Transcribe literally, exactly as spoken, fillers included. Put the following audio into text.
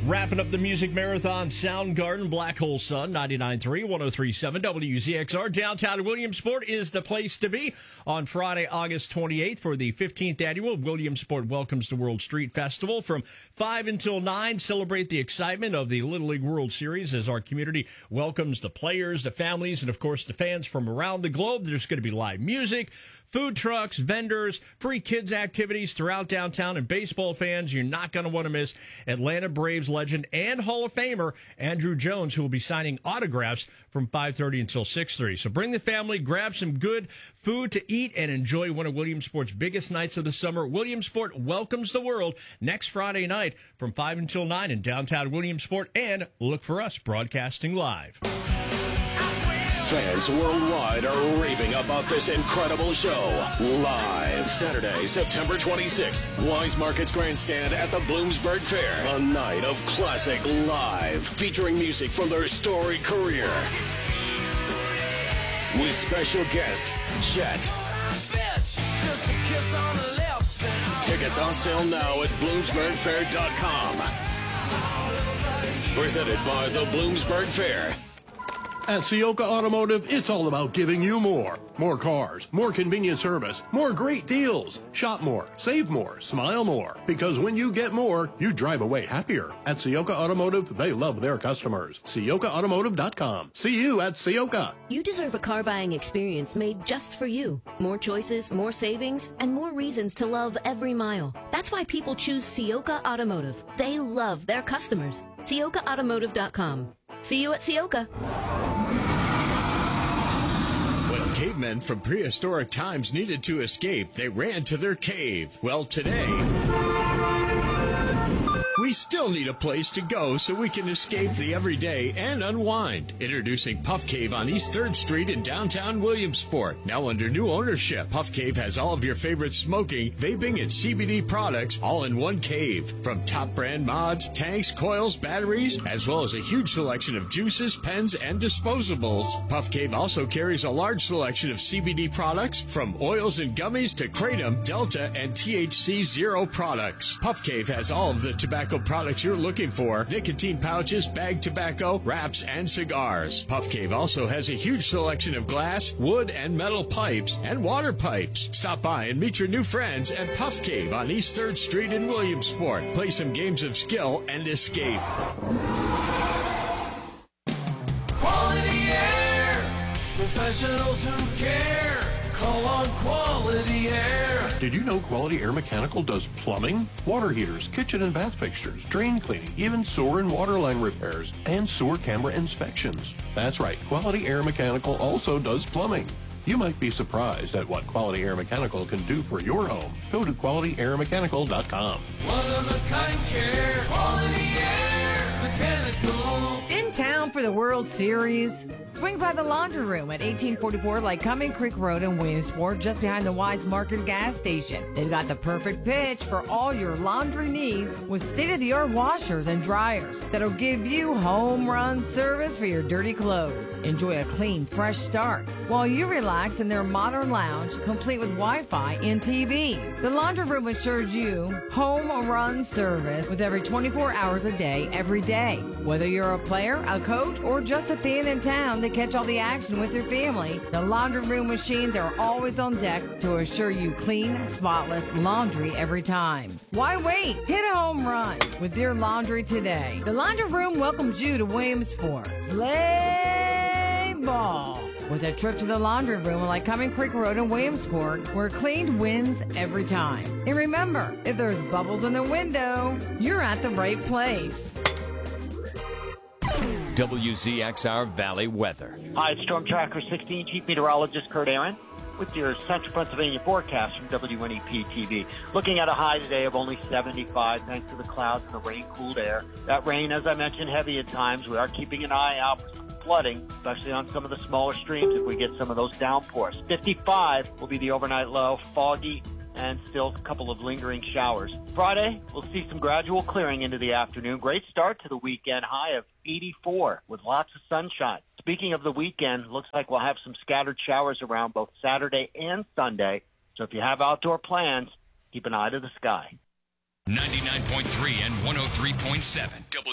Wrapping up the music marathon, Soundgarden, Black Hole Sun, ninety-nine point three, one oh three point seven W Z X R. Downtown Williamsport is the place to be on Friday, August twenty-eighth for the fifteenth annual Williamsport Welcomes to World Street Festival. From five until nine, celebrate the excitement of the Little League World Series as our community welcomes the players, the families, and, of course, the fans from around the globe. There's going to be live music, food trucks, vendors, free kids activities throughout downtown, and baseball fans, you're not going to want to miss Atlanta Braves legend and Hall of Famer Andruw Jones, who will be signing autographs from five thirty until six thirty. So bring the family, grab some good food to eat, and enjoy one of Williamsport's biggest nights of the summer. Williamsport welcomes the world next Friday night from five until nine in downtown Williamsport, and look for us broadcasting live. Fans worldwide are raving about this incredible show. Live Saturday, September twenty-sixth, Wise Markets Grandstand at the Bloomsburg Fair. A night of classic live, featuring music from their storied career. With special guest, Chet. Tickets on sale now at bloomsburg fair dot com. Presented by the Bloomsburg Fair. At Ciocca Automotive, it's all about giving you more. More cars, more convenient service, more great deals. Shop more, save more, smile more. Because when you get more, you drive away happier. At Ciocca Automotive, they love their customers. Ciocca Automotive dot com. See you at Ciocca. You deserve a car buying experience made just for you. More choices, more savings, and more reasons to love every mile. That's why people choose Ciocca Automotive. They love their customers. Ciocca Automotive dot com. See you at Ciocca. When cavemen from prehistoric times needed to escape, they ran to their cave. Well, today, we still need a place to go so we can escape the everyday and unwind. Introducing Puff Cave on East third Street in downtown Williamsport. Now under new ownership, Puff Cave has all of your favorite smoking, vaping, and C B D products all in one cave. From top brand mods, tanks, coils, batteries, as well as a huge selection of juices, pens, and disposables. Puff Cave also carries a large selection of C B D products, from oils and gummies to Kratom, Delta, and T H C Zero products. Puff Cave has all of the tobacco products you're looking for: nicotine pouches, bag tobacco, wraps, and cigars. Puff Cave also has a huge selection of glass, wood, and metal pipes and water pipes. Stop by and meet your new friends at Puff Cave on East third Street in Williamsport. Play some games of skill and escape. Quality Air, professionals who care. Call on Quality Air. Did you know Quality Air Mechanical does plumbing, water heaters, kitchen and bath fixtures, drain cleaning, even sewer and water line repairs, and sewer camera inspections? That's right, Quality Air Mechanical also does plumbing. You might be surprised at what Quality Air Mechanical can do for your home. Go to quality air mechanical dot com. One of a kind care. Quality Air Mechanical. In town for the World Series? Swing by the Laundry Room at eighteen forty-four Lycoming Creek Road in Williamsport, just behind the Wise Market gas station. They've got the perfect pitch for all your laundry needs with state-of-the-art washers and dryers that'll give you home run service for your dirty clothes. Enjoy a clean, fresh start while you relax in their modern lounge, complete with Wi-Fi and T V. The Laundry Room assures you home run service with every twenty-four hours a day, every day. Whether you're a player, a coach, or just a fan in town that catch all the action with your family, the Laundry Room machines are always on deck to assure you clean, spotless laundry every time. Why wait? Hit a home run with your laundry today. The Laundry Room welcomes you to Williamsport. Play ball with a trip to the Laundry Room like Lycoming Creek Road in Williamsport, where clean wins every time. And remember, if there's bubbles in the window, you're at the right place. W Z X R Valley weather. Hi, it's Storm Tracker sixteen, Chief Meteorologist Kurt Aaron with your Central Pennsylvania forecast from W N E P T V. Looking at a high today of only seventy-five thanks to the clouds and the rain-cooled air. That rain, as I mentioned, heavy at times. We are keeping an eye out for some flooding, especially on some of the smaller streams if we get some of those downpours. fifty-five will be the overnight low, foggy, and still a couple of lingering showers. Friday, we'll see some gradual clearing into the afternoon. Great start to the weekend, high of eighty-four with lots of sunshine. Speaking of the weekend, looks like we'll have some scattered showers around both Saturday and Sunday. So if you have outdoor plans, keep an eye to the sky. ninety-nine point three and one oh three point seven.